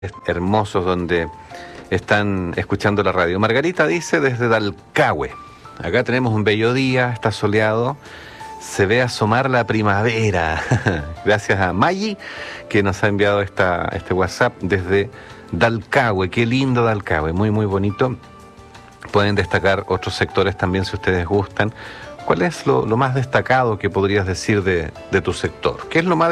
hermosos donde están escuchando la radio. Margarita dice desde Dalcahue: acá tenemos un bello día, está soleado, se ve asomar la primavera. Gracias a Maggi que nos ha enviado este WhatsApp desde Dalcahue. Qué lindo Dalcahue, muy muy bonito. Pueden destacar otros sectores también si ustedes gustan. ¿Cuál es lo más destacado que podrías decir de tu sector? ¿Qué es lo más